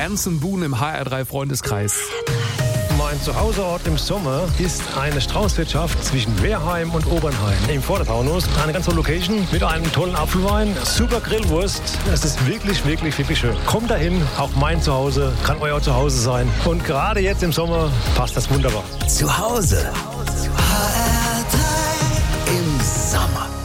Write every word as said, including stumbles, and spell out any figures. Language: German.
Anson Boone im H R drei Freundeskreis. Mein Zuhauseort im Sommer ist eine Straußwirtschaft zwischen Wehrheim und Obernheim im Vordertaunus. Eine ganz tolle Location mit einem tollen Apfelwein, super Grillwurst. Es ist wirklich, wirklich, wirklich schön. Kommt dahin, auch mein Zuhause kann euer Zuhause sein. Und gerade jetzt im Sommer passt das wunderbar. Zuhause. H R drei im Sommer.